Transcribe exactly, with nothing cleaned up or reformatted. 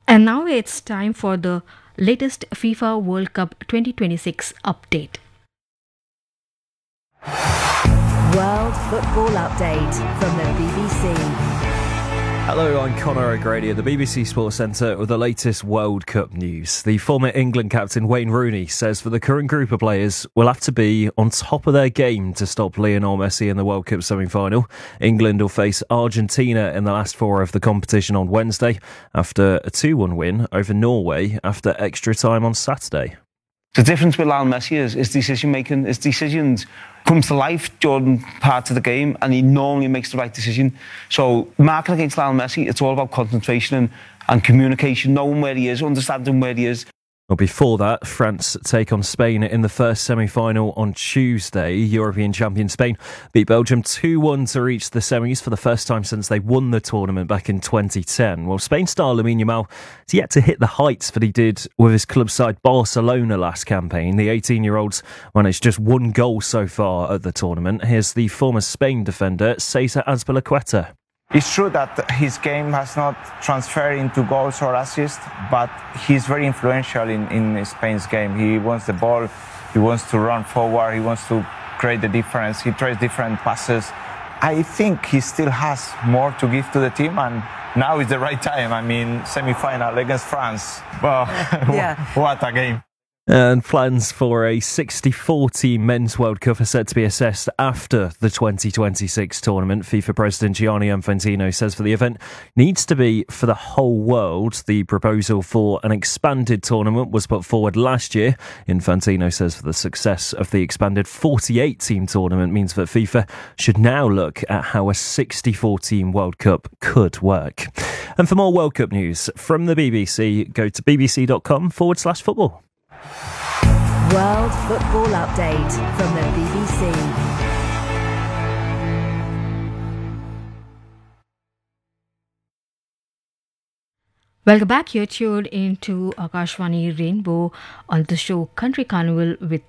And now it's time for the latest FIFA World Cup twenty twenty-six update. World Football Update from the B B C. Hello, I'm Conor O'Grady at the B B C Sports Centre with the latest World Cup news. The former England captain Wayne Rooney says for the current group of players will have to be on top of their game to stop Lionel Messi in the World Cup semi-final. England will face Argentina in the last four of the competition on Wednesday after a two one win over Norway after extra time on Saturday. The difference with Lionel Messi is his decision making. His decisions comes to life during parts of the game, and he normally makes the right decision. So marking against Lionel Messi, it's all about concentration and, and communication, knowing where he is, understanding where he is. Well, before that, France take on Spain in the first semi-final on Tuesday. European champion Spain beat Belgium two one to reach the semis for the first time since they won the tournament back in twenty ten. Well, Spain star Lamine Yamal has yet to hit the heights that he did with his club side Barcelona last campaign. The eighteen-year-old managed just one goal so far at the tournament. Here's the former Spain defender, Cesar Azpilicueta. It's true that his game has not transferred into goals or assists, but he's very influential in, in Spain's game. He wants the ball, he wants to run forward, he wants to create the difference, he tries different passes. I think he still has more to give to the team, and now is the right time. I mean, semi-final against France. Well, Yeah. what a game. And plans for a sixty-four team men's World Cup are set to be assessed after the twenty twenty-six tournament. FIFA President Gianni Infantino says for the event needs to be for the whole world. The proposal for an expanded tournament was put forward last year. Infantino says for the success of the expanded forty-eight team tournament means that FIFA should now look at how a sixty-four team World Cup could work. And for more World Cup news from the B B C, go to bbc.com forward slash football. World Football Update from the B B C. Welcome back. You're tuned into Akashvani Rainbow on the show Country Carnival with